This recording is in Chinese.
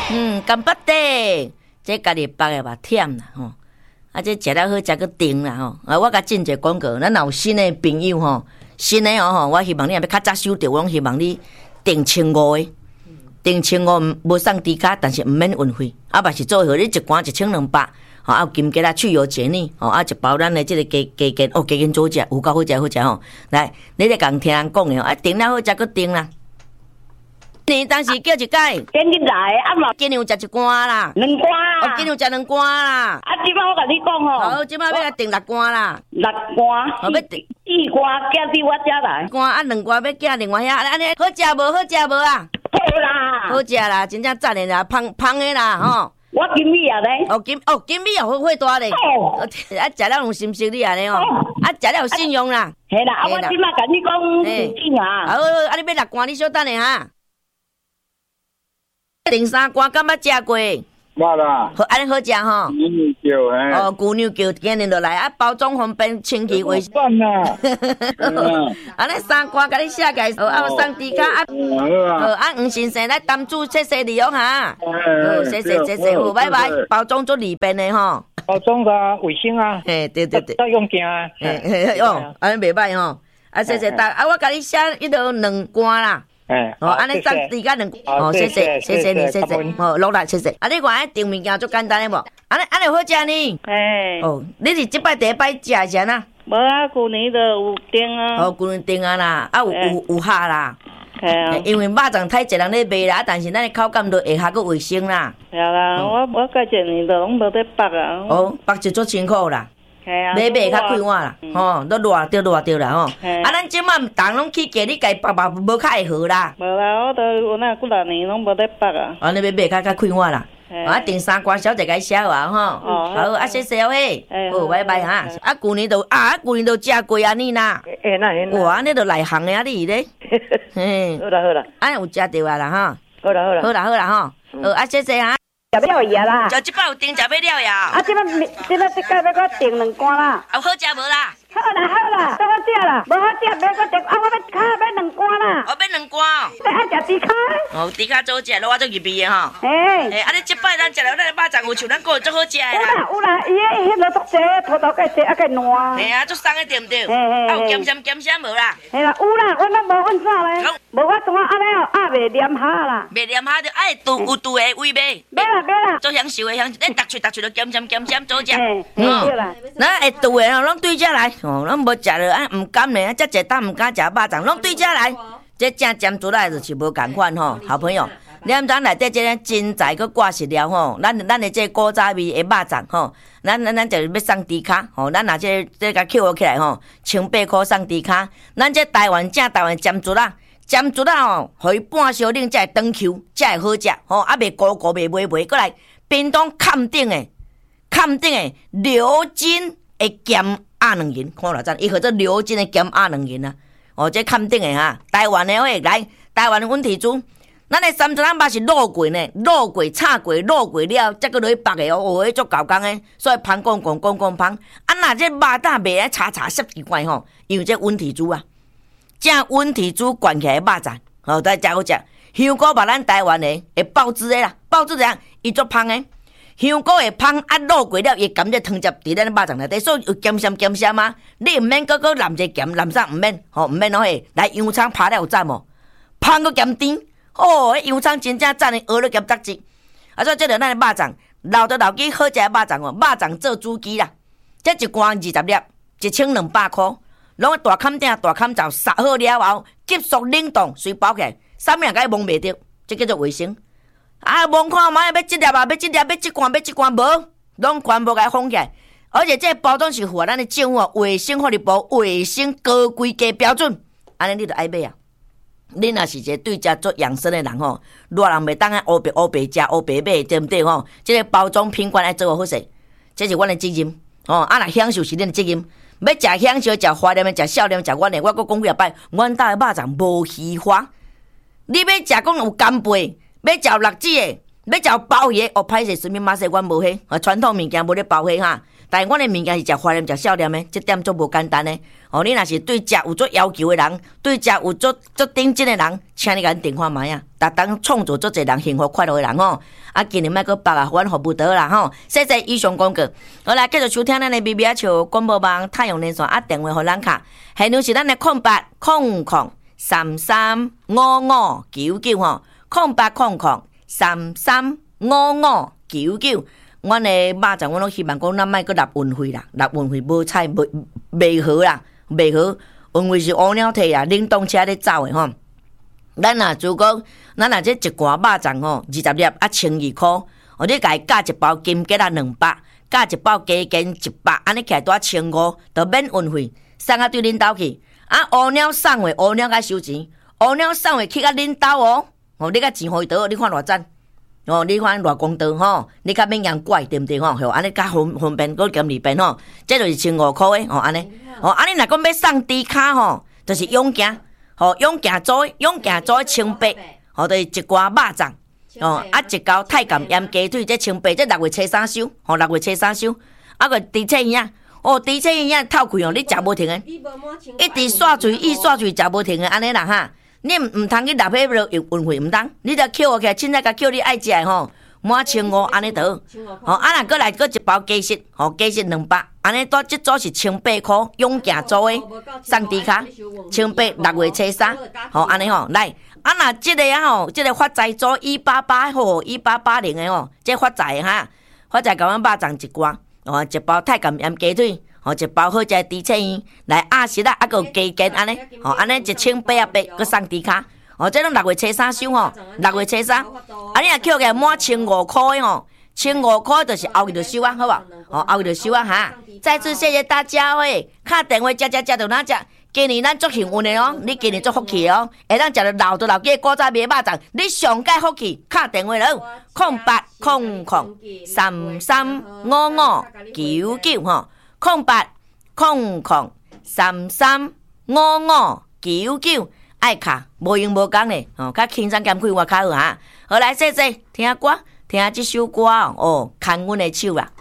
干巴的，这家己包的嘛忝啦吼。啊，这食了好，食个顶啦吼。啊，我甲进一个广告，咱若有新的朋友吼，新的吼，我希望你若要较早收到，我希望你订1500的，订1500无送低卡，但是毋免运费。啊，嘛是做好你一罐1200，吼，啊有金桔啦、去油解腻，吼，啊一包咱的这个鸡根，哦，鸡根做食有够好食好食吼。来，你咧共听人讲的，啊，订了好，食个订啦。你当时叫一解， 今日来啊嘛， 今日有食一罐啦 2罐哦，今日有食2罐啦。 啊，即摆我甲你讲吼， 好，即摆要来订6罐啦。 6罐， 好要订 4罐寄伫我遮来。 罐啊，2罐要寄另外遐，安尼好食无？好食无啊？ 好啦， 好食啦，真正赞的啦，芳的啦吼。 我金米啊咧。 金米也会大咧。 哦， 啊，食了有信息你安尼哦。啊，食了有信用啦。 系啦，啊，我即摆甲你讲事情啊。 好，啊，你要6罐，你小等下哈。订3罐，敢捌食过？ 捌啦。 好，安尼好食吼。 牛嘿。 哦，牛牛叫今日就来啊，包装方便，清气卫生。 算啦。 安尼3罐甲你写起来，啊，有送猪卡啊。好啊，黄先生来担住，谢谢你哦哈。好，谢谢，好，拜拜。包装做利便的吼。 包装的卫生啊。 嘿，对。 再用件啊。 嘿，哦，安尼袂歹吼。啊，谢谢大，啊，我甲你写迄个2罐啦。哦，安尼送猪卡2罐。哦，谢谢你，谢谢。哦，落来，谢谢。啊，你看订物件足简单的无？安尼好食呢。 嘿。 哦，你是即摆第一摆食是安那？ 无啊，旧年就有订啊。 哦，旧年订啊啦，啊有下啦。 系啊。 因为肉粽太侪人咧卖啦，但是咱的口感都会下个卫生啦。 系啦，我甲一年就拢无得剥啊。 哦，剥就足辛苦啦。 系啊。 买较快活啦，吼，都热着啦吼。啊，咱即摆人拢去价，你家剥无较会好啦。 无啦，我都有那几6年拢无得剥啊。 啊，你要买较快活啦。啊，订3罐小姐甲写好啊吼。好，啊谢谢嘿。好，拜拜哈。啊，旧年都食过安尼啦。哇，安尼都内行的你咧。嘿。 好啦。 安尼有食着啊啦哈。 好啦哈。好，啊谢谢哈。 食了呀啦。 就即摆有订食要了呀。 啊，即摆即摆要我订2罐啦。 啊，好食无啦？ 好啦，都我食啦，无好食买我订，啊，我要2罐啦。 哦，买2罐。 你爱食猪卡？ 哦，猪卡做食，我做入味的吼。 嘿。 啊，你即摆咱食了咱的肉粽有像咱过足好食的啦。有啦，伊迄落足济，土豆介济，啊介烂。 嘿啊，足送的对毋对？啊，有咸鲜无啦？ 嘿啦，有啦，我拢无混啥咧。无我怎啊安尼哦，袂黏下啦。 袂黏下着，爱有度的味味。 买啦。 做享受的享受，你逐喙都咸鲜做食。 对啦。 咱会度的哦，拢对遮来。哦，咱无食着啊，毋甘呢，遮济当毋敢食肉粽，拢对遮来。这正尖出来就是无共款吼，好朋友。咱内底这个真材佮挂实料吼，咱的这古早味的肉粽吼，咱就是要送猪卡吼，咱若这甲扣起来吼，18块送猪卡。咱这台湾正台湾尖竹啊吼，互伊半烧冷才会长 Q， 才会好食吼，啊袂糊糊袂袂，过来冰冻坎顶的流金的咸鸭卵仁，看偌赞，伊号做流金的咸鸭卵仁啊。哦，这坎顶的哈，台湾的喂，来台湾的温体猪，咱的三层肉是卤过呢，卤过、炒过、卤过了，再搁落去剥的哦，迄足够工的，所以香讲香。啊，那这肉蛋卖啊炒湿奇怪吼，因为这温体猪啊，正温体猪灌起来肉粽，哦，都真好食。香菇把咱台湾的会爆汁的啦，爆汁怎样？伊足香的，香菇会香啊，卤过了，伊甘这汤汁伫咱肉粽内底，所以有咸鲜嘛。你毋免搁淋者咸，淋啥毋免，吼毋免咯嘿。来洋葱拍了有赞无？香搁咸甜，哦，迄洋葱真正赞的，鹅肉咸杂质。啊，所以这着咱的肉粽，老到老去好食的肉粽哦，肉粽做主机啦。这一罐20粒，1200块，拢大坎顶大坎罩杀好了后，急速冷冻，随包起来，啥物人甲伊摸袂着，这叫做卫生。啊，摸看嘛，要1粒啊，要1罐，无，拢全部甲伊封起来。而且这包装是符合咱的政府卫生福利部卫生高规格标准，安尼你就爱买啊。你若是一个对食做养生的人吼，热人袂当啊乌白食乌白买，对毋对吼？这个包装品管爱做好势，这是阮的责任哦。啊，若享受是恁的责任，要食享受、食怀念的、食少年、食阮的，我讲几摆，阮家的肉粽无虚华。你要食讲有干贝，要食辣子的，要食鲍鱼的，哦，歹势，什么马说阮无迄，传统物件无咧包迄哈。 但是阮的物件是食花念食少念的，这点足无简单的。哦，你若是对食有足要求的人，对食有足顶真的人，请你甲咱电话买啊！逐当创造足侪人幸福快乐的人吼。啊，今年莫阁别啊，阮服务得啦吼。谢谢以上广告。好来，继续收听咱的 BBA 球广播网太阳连线啊，电话互咱卡，现场是咱的0800335599吼，0800335599。阮的肉粽，阮拢希望讲，咱莫阁纳运费啦，纳运费无菜袂好啦，袂好。运费是乌鸟摕啦，冷冻车咧走的吼。咱如果咱这一罐肉粽吼，20粒啊1200块，哦，你家加一包金桔啊200，加一包鸡根100，安尼起来多1500，就免运费，送啊对恁兜去。啊，乌鸟送的，乌鸟甲收钱，乌鸟送的去啊恁兜哦，哦，你甲钱互伊倒，你看偌赞。哦，你看偌公道吼，你较免人怪对毋对吼？吼，安尼较方便，佫减2遍吼，这就是1500块的吼，安尼。哦，安尼若讲要送猪卡吼，就是永行，吼永行做1800，吼，就是一罐肉粽，哦，啊一包太监腌鸡腿，这1800，这6月初3收，吼6月初3收，啊个猪切耳啊，哦猪切耳透开哦，你食无停的，一直刷嘴，食无停的，安尼啦哈。你唔通去纳迄个运费，唔通，你着扣起来，凊彩甲扣你爱食的吼，满1500安尼倒，吼，啊若过来过一包鸡翅，吼鸡翅200，安尼多这组是1800块，永行组的，送猪卡，1800，6月初3，吼安尼吼，来，啊若这个啊吼，这个发财组188吼，1880的吼，这发财哈，发财甲阮肉粽一罐，哦一包太监腌鸡腿。吼，一包好食的猪切耳，来鸭舌啊，还有鸡根安尼，吼，安尼1800，佮送猪卡，吼，这拢6月初3收吼，6月初3，啊，你若扣起来满1500块吼，1500块就是后日就收啊，好无？吼，后日就收啊哈。再次谢谢大家喂，打电话食到哪食？今年咱足幸运的哦，你今年足福气哦，会当食到老的老鸡古早味肉粽，你上介福气，打电话咯，0800335599吼。0800335599，爱卡无用无讲嘞，哦，较轻松减开我较好哈。好来，谢谢听歌，听这首歌哦，牵阮的手啦。